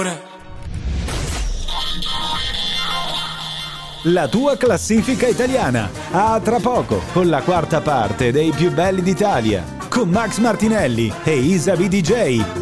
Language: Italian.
La tua classifica italiana. A tra poco con la quarta parte dei più belli d'Italia con Max Martinelli e Isa VDJ.